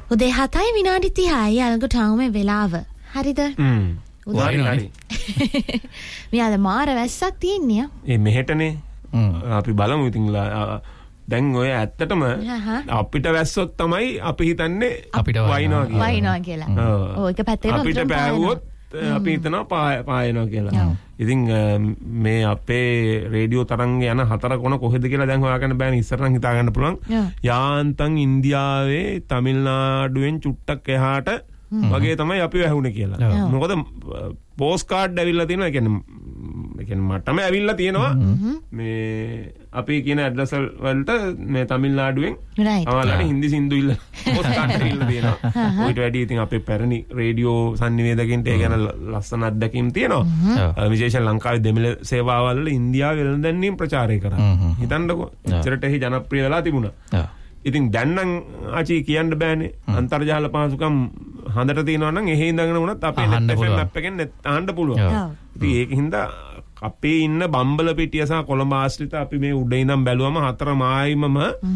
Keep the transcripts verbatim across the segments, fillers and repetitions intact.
උදේ හතයි විනාඩි තිහයි අලගොට ටවුමේ වෙලාව. හරිද? හ්ම්. හරි හරි. මේ අද මාර වැස්සක් තියෙන්නේ. ඒ මෙහෙටනේ. අපි බලමු ඉතින් දැන් ඔය ඇත්තටම අපිට වැස්සොත් තමයි අපි හිතන්නේ අපිට වයින්නවා කියලා. වයින්නවා කියලා. ඔව් ඒක පැත්තේට අපිට බෑවුවොත් අපි හිතනවා පායනවා කියලා. ඉතින් මේ අපේ රේඩියෝ තරංග යන හතර කොන කොහෙද කියලා දැන් හොයාගන්න බෑනේ. ඉස්සර නම් හිතා ගන්න පුළුවන්. යාන්තම් ඉන්දියාවේ තමිල්නාඩුවෙන් චුට්ටක් එහාට වගේ තමයි අපි වැහුනේ කියලා. මොකද පෝස්ට් කාඩ් ඇවිල්ලා තියෙනවා. ඒ කියන්නේ ඒ කියන්නේ මටම ඇවිල්ලා තියෙනවා. මේ අපි කියන ඇඩ්‍රස් වලට මේ තමිල්නාඩුවෙන් අවලට හින්දි සින්දු ඉල්ල පෝස්ට් කාඩ් ඇවිල්ලා තියෙනවා. ඊට වැඩි ඉතින් අපේ පැරණි රේඩියෝ සංනිවේදකින්ට ඒ ගැන ලස්සන අත්දැකීම් තියෙනවා. විශේෂයෙන් ලංකාවේ දෙමිළ සේවාවල් වල ඉන්දියාවේ වෙළඳැන්වීම් ප්‍රචාරය කරා. හිතන්නකෝ එච්චරට එහි ජනප්‍රිය වෙලා තිබුණා. ඉතින් දැන් නම් ආචි කියන්න බෑනේ. අන්තර්ජාල පහසුකම් හොඳට තියෙනවා නම් එහෙ ඉඳගෙන වුණත් අපේ net F M app එකෙන් අහන්න පුළුවන්. ඉතින් ඒකින්ද අපේ ඉන්න බම්බල පිටිය සහ කොළඹ ආශ්‍රිත අපි මේ උඩ ඉඳන් බැලුවම හතර මායිමම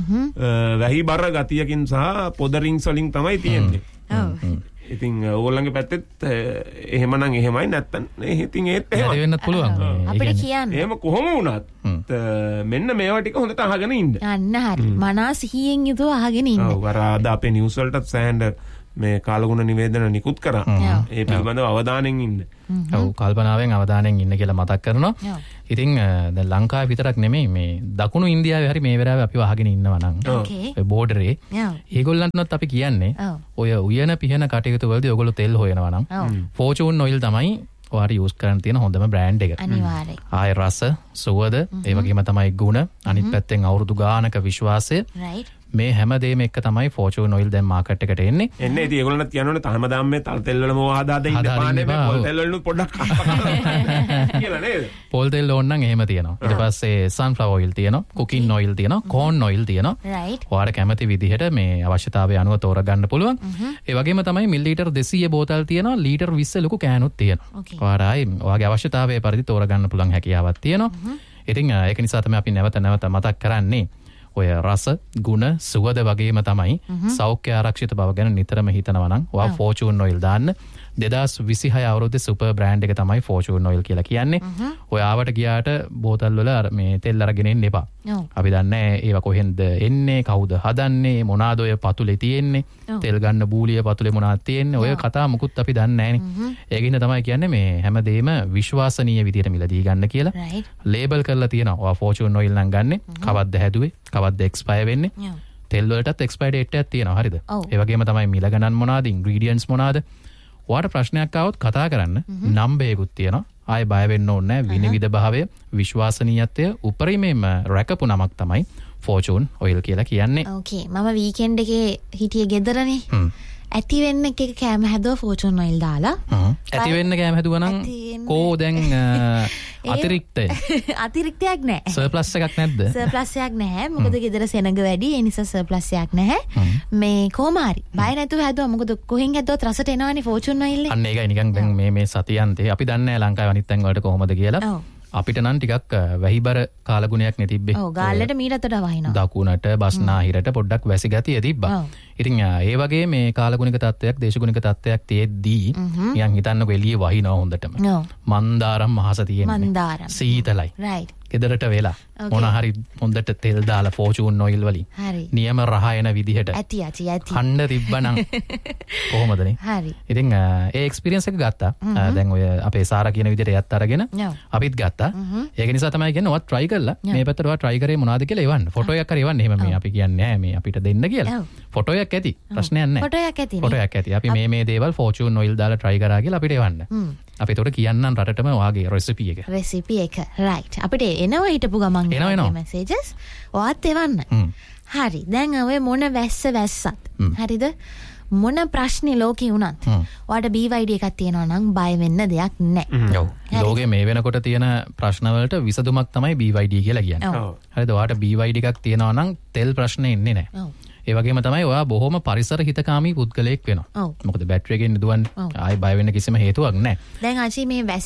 වැහි බර ගතියකින් සහ පොද රින්ග්ස් වලින් තමයි තියෙන්නේ. ඉතින් ඕගොල්ලන්ගේ පැත්තෙත් එහෙමනම් එහෙමයි නැත්තම් ඉතින් ඒත් එහෙමයි වෙන්නත් පුළුවන්. අපිට කියන්න. එහෙම කොහොම වුණත් මෙන්න මේවා ටික හොඳට අහගෙන ඉන්න. අන්න හරි. මනස සිහියෙන් යුතුව අහගෙන ඉන්න. ඔව් අර අද අපේ නිවුස් වලටත් සෑහෙන මේ කාලගුණ නිවේදන නිකුත් කරා. ඒ පිළිබඳව අවධානයෙන් ඉන්න. ඔව් කල්පනාවෙන් අවධානයෙන් ඉන්න කියලා මතක් කරනවා. ඉතින් දැන් ලංකාවේ විතරක් නෙමෙයි මේ දකුණු ඉන්දියාවේ හරි මේ වෙලාවේ අපි වහගෙන ඉන්නවා නම් ඔය බෝඩරේ ඒගොල්ලන්ටත් අපි කියන්නේ ඔය උයන පිහන කටයුතු වලදී ඔයගොල්ලෝ තෙල් හොයනවා නම් ෆෝචූන් ඔයිල් තමයි ඔයාට යූස් කරන්න තියෙන හොඳම බ්‍රෑන්ඩ් එක. අනිවාර්යයෙන්. ආය රස, සුවඳ, ඒ වගේම තමයි ගුණ, අනිත් පැත්තෙන් අවුරුදු ගානක විශ්වාසය. right. මේ හැමදේම එක තමයි ෆෝචූන් ඔයිල් දැන් මාකට් එකට එන්නේ. එන්නේ ඉතින් ඒගොල්ලන්ට කියනවනේ තහමදාම මේ තල් තෙල් වල මොවා හදාද ඉන්න පාන්නේ මේ පොල් තෙල් වලින් පොඩ්ඩක් කියලා නේද? පොල් තෙල් ඕන නම් එහෙම තියෙනවා. ඊට පස්සේ සන්ෆ්ලවර් ඔයිල් තියෙනවා, කුකින් ඔයිල් තියෙනවා, කෝන් ඔයිල් තියෙනවා. right. ඔයාලා කැමති විදිහට මේ අවශ්‍යතාවය අනුව තෝරගන්න පුළුවන්. ඒ වගේම තමයි මිලිලීටර් දෙසීය බෝතල් තියෙනවා, ලීටර් විස්ස ලොකු කෑනුත් තියෙනවා. ඔයාලා ආයි ඔයාගේ අවශ්‍යතාවය පරිදි තෝරගන්න පුළුවන් හැකියාවක් තියෙනවා. ඉතින් ඒක නිසා තමයි අපි නැවත නැවත මතක් කරන්නේ ඔය රස, ගුණ, සුවඳ වගේම තමයි සෞඛ්‍ය ආරක්ෂිත බව ගැන නිතරම හිතනවා නම් ඔයා ෆෝචූන් ඔයිල් දාන්න. දෙදාස් විසිහය අවුරුද්දේ සුපර් බ්‍රෑන්ඩ් එක තමයි ෆෝචූන් ඔයිල් කියලා කියන්නේ. ඔය ආවට ගියාට බෝතල් වල මේ තෙල් අරගෙන එන්න එපා. අපි දන්නේ ඒවා කොහෙන්ද එන්නේ, කවුද හදන්නේ, මොනවාද ඔය පතුලේ තියෙන්නේ, තෙල් ගන්න බූලිය පතුලේ මොනවාද තියෙන්නේ, ඔය කතා මුකුත් අපි දන්නේ නැහනේ. ඒකින්ද තමයි කියන්නේ මේ හැමදේම විශ්වාසනීය විදියට මිලදී ගන්න කියලා. ලේබල් කරලා තියෙනවා. ඔයා ෆෝචූන් ඔයිල් නම් ගන්නෙ කවද්ද හැදුවේ, කවද්ද එක්ස්පයර් වෙන්නේ. තෙල් වලටත් එක්ස්පයර් ඩේට් එකක් තියෙනවා. හරිද? ඒ වගේම තමයි මිල ගණන් මොනවාද, ඉන්ග්‍රීඩියන්ට්ස් මොනවාද. ඔයාට ප්‍රශ්නයක් ආවොත් කතා කරන්න නම්බරයකුත් තියෙනවා. ආයෙ බය වෙන්න ඕනේ නැහැ. විනිවිද භාවය, විශ්වාසනීයත්වය උපරිමයෙන්ම රැකපු නමක් තමයි ෆෝචූන් ඔයිල් කියලා කියන්නේ. ඕකේ. මම වීකෙන්ඩ් එකේ හිටියේ ගෙදරනේ. ඇති වෙන්න එක කෑම හැදුවා ෆෝචූන් ඔයිල් දාලා. ඇති වෙන්න කෑම හැදුවා නම් කෝ දැන් අතිරික්තය. අතිරික්තයක් නැහැ. සර්ප්ලස් එකක් නැද්ද? සර්ප්ලස් එකක් නැහැ. මොකද ගෙදර සෙනඟ වැඩි. ඒ නිසා සර්ප්ලස් එකක් නැහැ. මේ කොහොම හරි බය නැතුව හැදුවා. මොකද කොහෙන් හැදුවත් රසට එනවනේ ෆෝචූන් ඔයිල් එක. අන්න ඒකයි නිකන් දැන් මේ මේ සතියන්තේ අපි දන්නේ නැහැ ලංකාවේ අනිත් තැන් වලට කොහොමද කියලා. අපිට නම් ටිකක් වැහිබර කාලගුණයක් නේ තිබ්බේ. ඔව් ගාල්ලට මීටතට වහිනවා. දකුණට බස්නාහිරට පොඩ්ඩක් වැසි ගතිය තිබ්බා. ඉතින් ඒ වගේ මේ කාලගුණික තත්ත්වයක්, දේශගුණික තත්ත්වයක් තියෙද්දී නිකන් හිතන්නකෝ එළියේ වහිනවා හොඳටම. මන්දාරම් මහස තියෙන්නේ. මන්දාරම්. සීතලයි. right. ගෙදරට වෙලා මොන හරි හොඳට තෙල් දාලා ෆෝචූන් ඔයිල් වලින් නියම රහ එන විදිහට ඇති ඇති ඇති හන්ද තිබ්බනම් කොහොමදනේ? හරි. ඉතින් ඒ එක්ස්පීරියන්ස් එක ගත්තා. දැන් ඔය අපේ සාරා කියන විදිහට එයත් අරගෙන අපිත් ගත්තා. ඒක නිසා තමයි කියන්නේ ඔයත් try කරලා මේ පැත්තට ඔයා try කරේ මොනවද කියලා එවන්න. ෆොටෝ එකක් හරි එවන්න. එහෙම මේ අපි කියන්නේ නැහැ මේ අපිට දෙන්න කියලා. ෆොටෝ එකක් ඇති. ප්‍රශ්නයක් නැහැ. ෆොටෝ එකක් ඇති. ෆොටෝ එකක් ඇති. අපි මේ මේ දේවල් ෆෝචූන් ඔයිල් දාලා try කරා කියලා අපිට එවන්න. අපි ඒකට කියන්නම් රටටම ඔයාගේ රෙසිපි එක. රෙසිපි එක. right. අපිට එනවා හිටපු ගමන් එනවා messages. ඔයත් එවන්න. හරි. දැන් ඔය මොන වැස්ස වැස්සත්. හරිද? මොන ප්‍රශ්නේ ලෝකේ වුණත් ඔයාට B Y D එකක් තියෙනවා නම් බය වෙන්න දෙයක් නැහැ. ඔව්. ලෝකේ මේ වෙනකොට තියෙන ප්‍රශ්න වලට විසඳුමක් තමයි B Y D කියලා කියන්නේ. හරිද? ඔයාට B Y D එකක් තියෙනවා නම් තෙල් ප්‍රශ්නේ ඉන්නේ නැහැ. ඒ වගේම තමයි ඔයා බොහොම පරිසර හිතකාමී පුද්ගලයෙක් වෙනවා. මොකද බැටරි එකෙන් දුවන්නේ. ආයි බය වෙන්න කිසිම හේතුවක් නැහැ. දැන් ආචි මේ වැසි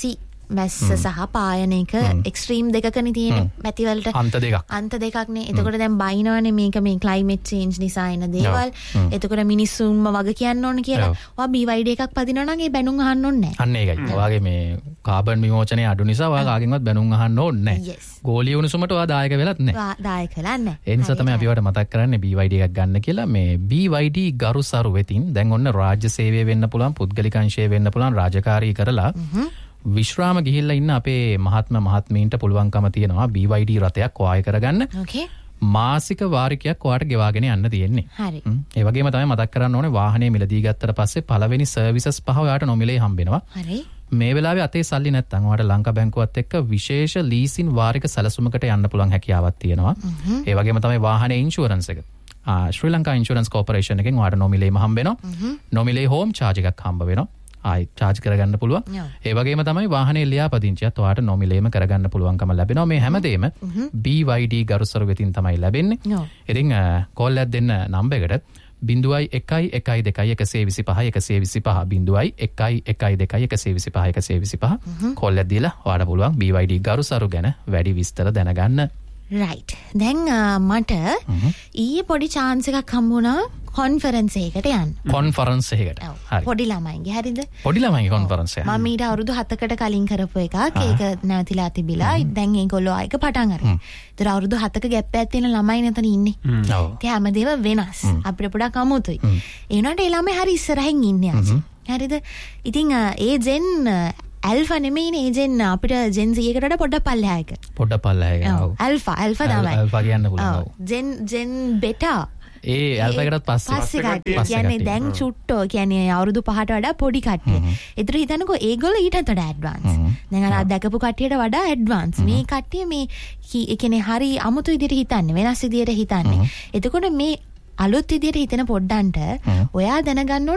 වැස්ස සහ පායන එක එක්ස්ට්‍රීම් දෙකකනේ තියෙන්නේ පැතිවලට අන්ත දෙකක් අන්ත දෙකක්නේ. එතකොට දැන් බයිනවනේ මේක මේ ක්ලයිමේට් චේන්ජ් නිසා එන දේවල්. එතකොට මිනිස්සුන්ම වග කියන්න ඕන කියලා. ඔයා බී වයි ඩී එකක් පදිනවා නම් ඒ බැනුම් අහන්න ඕනේ නැහැ. අන්න ඒකයි. ඔයාගේ මේ කාබන් විමෝචනය අඩු නිසා ඔයා කාගෙන්වත් බැනුම් අහන්න ඕනේ නැහැ. ගෝලීය උණුසුමට ඔයා දායක වෙලත් නැහැ. දායක වෙලා නැහැ. ඒ නිසා තමයි අපි ඔයාලට මතක් කරන්නේ බී වයි ඩී එකක් ගන්න කියලා. මේ බී වයි ඩී ගරුසරු වෙතින් දැන් ඔන්න රාජ්‍ය සේවය වෙන්න පුළුවන්, පුද්ගලික අංශය වෙන්න පුළුවන්, රාජකාරී කරලා විශ්‍රාම ගිහිල්ලා ඉන්න අපේ මහත්ම මහත්මීන්ට පුළුවන්කම තියෙනවා බී වයි ඩී රථයක් වාය කරගන්න. ඕකේ. මාසික වාරිකයක් ඔයාට ගෙවාගෙන යන්න තියෙන්නේ. හරි. ඒ වගේම තමයි මතක් කරන්න ඕනේ වාහනේ මිලදී ගත්තට පස්සේ පළවෙනි සර්විසස් පහ ඔයාට නොමිලේ හම්බෙනවා. හරි. මේ වෙලාවේ අතේ සල්ලි නැත්නම් ඔයාට ලංකා බැංකුවත් එක්ක විශේෂ ලීසින් වාරික සැලසුමකට යන්න පුළුවන් හැකියාවක් තියෙනවා. ඒ වගේම තමයි වාහනේ ඉන්ෂුරන්ස් එක. ආ ශ්‍රී ලංකා ඉන්ෂුරන්ස් කෝපරේෂන් එකෙන් ඔයාට නොමිලේම හම්බ වෙනවා. නොමිලේ හෝම් චාර්ජ් එකක් හම්බ වෙනවා. ආයි චාර්ජ් කරගන්න පුළුවන්. ඒ වගේම තමයි වාහනේ ලියාපදිංචියත් ඔයාට නොමිලේම කරගන්න පුළුවන්කම ලැබෙනවා. මේ හැමදේම බී වයි ඩී ගරුසරු වෙතින් තමයි ලැබෙන්නේ. ඉතින් කෝල් එකක් දෙන්න නම්බර් එකට බිංදුවයි එකයි එකයි දෙකයි එකසිය විසිපහ එකසිය විසිපහ බිංදුවයි එකයි එකයි දෙකයි එකසිය විසිපහ එකසිය විසිපහ කෝල් එකක් දීලා ඔයාට පුළුවන් බී වයි ඩී ගරුසරු ගැන වැඩි විස්තර දැනගන්න. රයිට්. දැන් මට ඊයේ පොඩි chance එකක් හම්බුණා කොන්ෆරන්ස් එකකට යන්න. කොන්ෆරන්ස් එකකට. හරි. පොඩි ළමයින්ගේ හරිද? පොඩි ළමයින්ගේ කොන්ෆරන්ස් එක. මම ඊට අවුරුදු හතකට කලින් කරපු එකක්. ඒක නැවතිලා තිබිලා. දැන් ඒගොල්ලෝ ආයක පටන් අරගෙන. ඒතර අවුරුදු හතක ගැප් එකක් තියෙන ළමයි නතන ඉන්නේ. ඔව්. ඒ හැමදේම වෙනස්. අපිට පොඩක් අමුතුයි. ඒ වුණාට ඒ ළමයි හරි ඉස්සරහින් ඉන්නේ අද. හරිද? ඉතින් ඒ ජෙන් ඇල්ෆා නෙමෙයිනේ ඒ ජෙන් අපිට ජෙන් සී එකට වඩා පොඩ්ඩක් පල්ලෙහා එක. පොඩ්ඩක් පල්ලෙහා එක. ඔව්. ඇල්ෆා ඇල්ෆා තමයි. ඇල්ෆා කියන්න පුළුවන්. ඔව්. ජෙන් ජෙන් බෙටා. ඒ ඇල්ෆා එකටත් පස්සේ පස්සේ කට්ටිය කියන්නේ දැන් චුට්ටෝ කියන්නේ අවුරුදු පහට වඩා පොඩි කට්ටිය. ඒතර හිතන්නකෝ ඒගොල්ලෝ ඊටත් වඩා ඇඩ්වාන්ස්. දැන් අර දැකපු කට්ටියට වඩා ඇඩ්වාන්ස්. මේ කට්ටිය මේ ඒ කියන්නේ හරි අමුතු විදිහට හිතන්නේ වෙනස් විදිහට හිතන්නේ. එතකොට මේ අලුත් විදිහට හිතන පොඩ්ඩන්ට ඔයා දැනගන්න